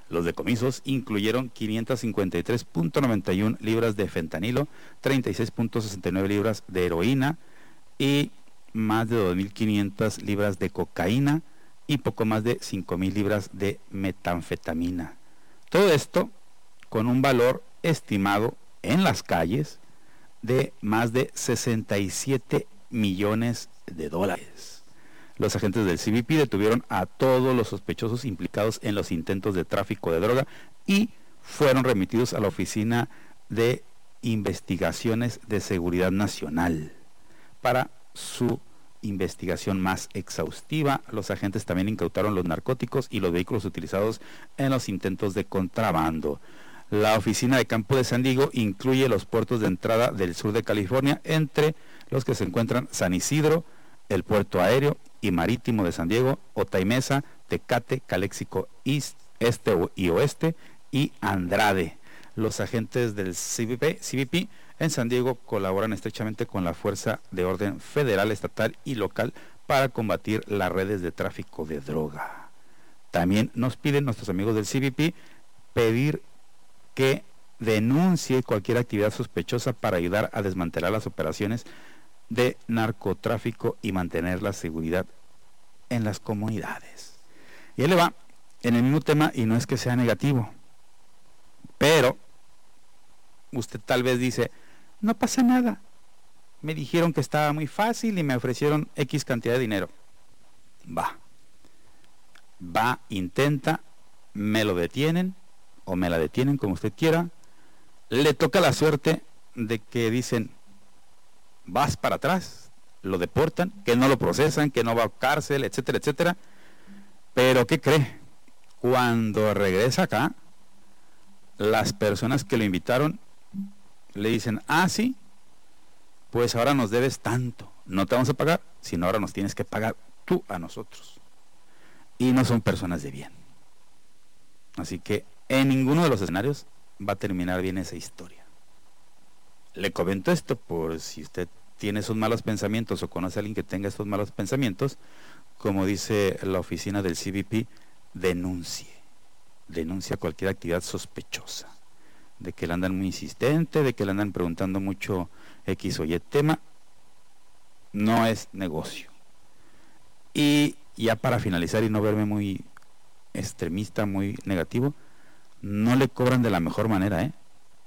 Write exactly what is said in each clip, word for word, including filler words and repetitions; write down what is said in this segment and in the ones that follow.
Los decomisos incluyeron quinientas cincuenta y tres punto noventa y una libras de fentanilo, treinta y seis punto sesenta y nueve libras de heroína y más de dos mil quinientas libras de cocaína y poco más de cinco mil libras de metanfetamina. Todo esto con un valor estimado en las calles de más de sesenta y siete millones de dólares. Los agentes del C B P detuvieron a todos los sospechosos implicados en los intentos de tráfico de droga y fueron remitidos a la Oficina de Investigaciones de Seguridad Nacional para su investigación más exhaustiva. Los agentes también incautaron los narcóticos y los vehículos utilizados en los intentos de contrabando. La oficina de campo de San Diego incluye los puertos de entrada del sur de California, entre los que se encuentran San Isidro, el puerto aéreo y marítimo de San Diego, Otay Mesa, Tecate, Calexico East, Este y Oeste y Andrade. Los agentes del C B P, C B P en San Diego colaboran estrechamente con la Fuerza de Orden Federal, Estatal y Local para combatir las redes de tráfico de droga. También nos piden nuestros amigos del C B P pedir que denuncie cualquier actividad sospechosa para ayudar a desmantelar las operaciones de narcotráfico y mantener la seguridad en las comunidades. Y él le va en el mismo tema, y no es que sea negativo, pero usted tal vez dice, no pasa nada, me dijeron que estaba muy fácil y me ofrecieron X cantidad de dinero. Va, va, intenta, me lo detienen, o me la detienen, como usted quiera, le toca la suerte de que dicen, vas para atrás, lo deportan, que no lo procesan, que no va a cárcel, etcétera, etcétera. Pero ¿qué cree? Cuando regresa acá, las personas que lo invitaron le dicen, ah, sí, pues ahora nos debes tanto, no te vamos a pagar, sino ahora nos tienes que pagar tú a nosotros. Y no son personas de bien. Así que en ninguno de los escenarios va a terminar bien esa historia. Le comento esto por si usted tiene esos malos pensamientos o conoce a alguien que tenga estos malos pensamientos, como dice la oficina del C B P, denuncie, denuncia cualquier actividad sospechosa, de que le andan muy insistente, de que le andan preguntando mucho X o Y tema, no es negocio. Y ya para finalizar y no verme muy extremista, muy negativo, no le cobran de la mejor manera, ¿eh?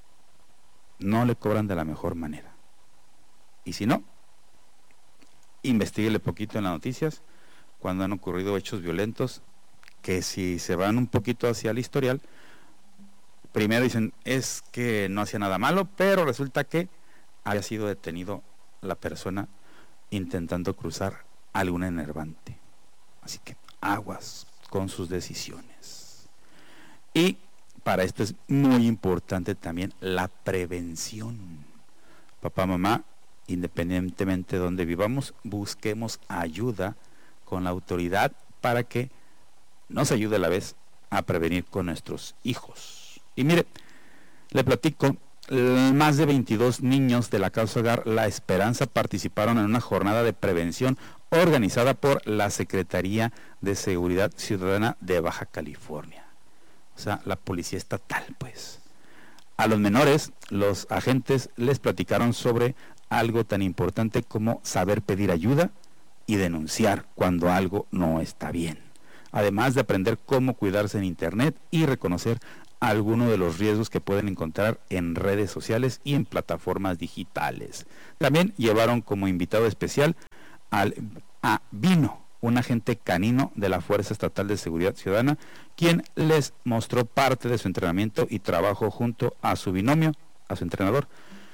No le cobran de la mejor manera. Y si no, investíguele poquito en las noticias, cuando han ocurrido hechos violentos, que si se van un poquito hacia el historial, primero dicen, es que no hacía nada malo, pero resulta que había sido detenido la persona intentando cruzar algún enervante. Así que aguas con sus decisiones. Y para esto es muy importante también la prevención. Papá, mamá, independientemente de donde vivamos, busquemos ayuda con la autoridad para que nos ayude a la vez a prevenir con nuestros hijos. Y mire, le platico, más de veintidós niños de la Causa Hogar La Esperanza participaron en una jornada de prevención organizada por la Secretaría de Seguridad Ciudadana de Baja California. O sea, la policía estatal, pues. A los menores, los agentes les platicaron sobre algo tan importante como saber pedir ayuda y denunciar cuando algo no está bien. Además de aprender cómo cuidarse en internet y reconocer algunos de los riesgos que pueden encontrar en redes sociales y en plataformas digitales. También llevaron como invitado especial al, a Vino, un agente canino de la Fuerza Estatal de Seguridad Ciudadana, quien les mostró parte de su entrenamiento y trabajo junto a su binomio, a su entrenador.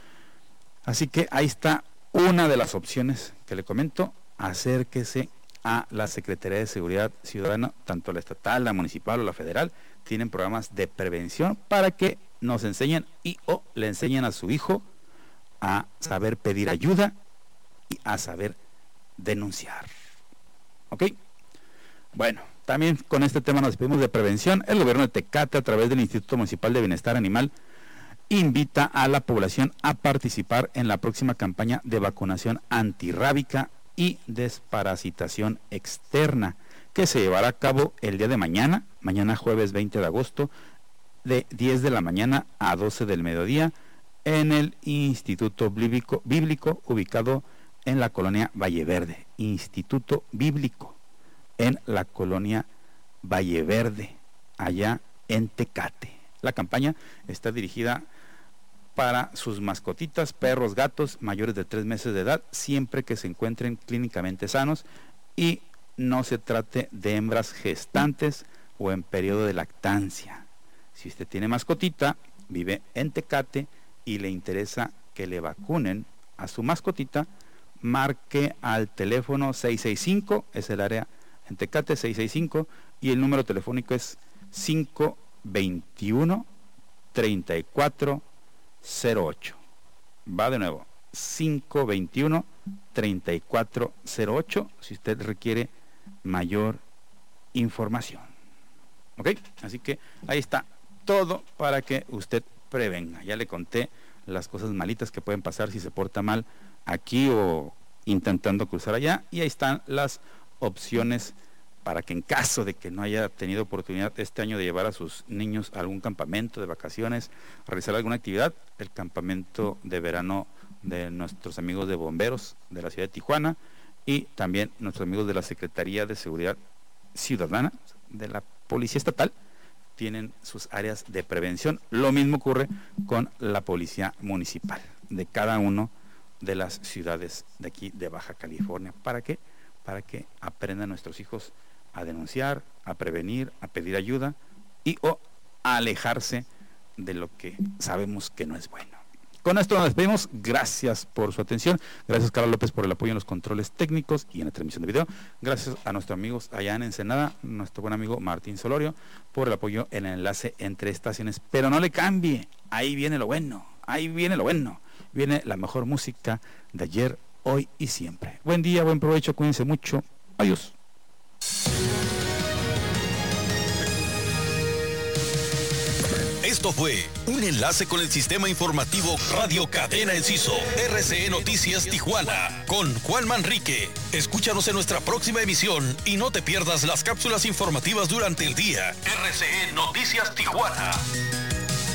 Así que ahí está una de las opciones que le comento. Acérquese a la Secretaría de Seguridad Ciudadana, tanto la estatal, la municipal o la federal. Tienen programas de prevención para que nos enseñen y o le enseñen a su hijo a saber pedir ayuda y a saber denunciar. ¿Ok? Bueno, también con este tema nos despedimos de prevención. El gobierno de Tecate, a través del Instituto Municipal de Bienestar Animal, invita a la población a participar en la próxima campaña de vacunación antirrábica y desparasitación externa, que se llevará a cabo el día de mañana, mañana jueves veinte de agosto, de diez de la mañana a doce del mediodía, en el Instituto Bíblico, Bíblico ubicado en la colonia Valle Verde. Instituto Bíblico en la colonia Valle Verde, allá en Tecate. La campaña está dirigida para sus mascotitas, perros, gatos mayores de tres meses de edad, siempre que se encuentren clínicamente sanos y no se trate de hembras gestantes o en periodo de lactancia. Si usted tiene mascotita, vive en Tecate y le interesa que le vacunen a su mascotita, marque al teléfono seis seis cinco, es el área en Tecate, seis seis cinco, y el número telefónico es cinco veintiuno, treinta y cuatro cero ocho. Va de nuevo, cinco veintiuno, treinta y cuatro cero ocho, si usted requiere mayor información. ¿Ok? Así que ahí está todo para que usted prevenga. Ya le conté las cosas malitas que pueden pasar si se porta mal aquí o intentando cruzar allá, y ahí están las opciones para que en caso de que no haya tenido oportunidad este año de llevar a sus niños a algún campamento de vacaciones, realizar alguna actividad, el campamento de verano de nuestros amigos de bomberos de la ciudad de Tijuana y también nuestros amigos de la Secretaría de Seguridad Ciudadana de la Policía Estatal tienen sus áreas de prevención. Lo mismo ocurre con la Policía Municipal de cada uno de las ciudades de aquí de Baja California. ¿Para qué? Para que aprendan nuestros hijos a denunciar, a prevenir, a pedir ayuda y o a alejarse de lo que sabemos que no es bueno. Con esto nos despedimos. Gracias por su atención. Gracias, Carlos López, por el apoyo en los controles técnicos y en la transmisión de video. Gracias a nuestros amigos allá en Ensenada, nuestro buen amigo Martín Solorio, por el apoyo en el enlace entre estaciones. Pero no le cambie, ahí viene lo bueno, ahí viene lo bueno. Viene la mejor música de ayer, hoy y siempre. Buen día, buen provecho, cuídense mucho. Adiós. Esto fue un enlace con el sistema informativo Radio Cadena Enciso, R C E Noticias Tijuana, con Juan Manrique. Escúchanos en nuestra próxima emisión y no te pierdas las cápsulas informativas durante el día. R C E Noticias Tijuana.